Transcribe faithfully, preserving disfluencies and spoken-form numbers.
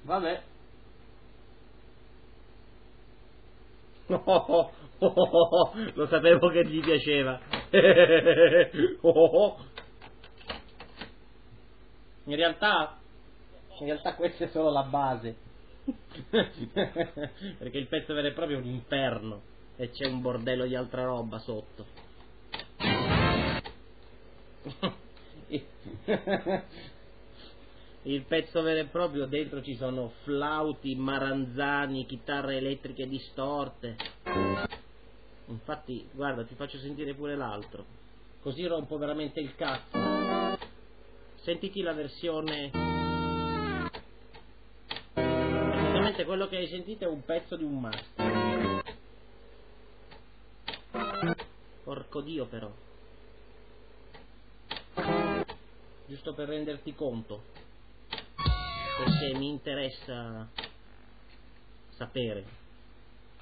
Vabbè. Oh, oh, oh, oh, oh, lo sapevo che gli piaceva. Oh, oh. In realtà, in realtà questa è solo la base. Perché il pezzo vero e proprio è un inferno e c'è un bordello di altra roba sotto. Il pezzo vero e proprio, dentro ci sono flauti, maranzani, chitarre elettriche distorte. Infatti, guarda, ti faccio sentire pure l'altro, così rompo veramente il cazzo. Sentiti la versione. Praticamente quello che hai sentito è un pezzo di un master. Porco Dio, però, giusto per renderti conto, perché mi interessa sapere.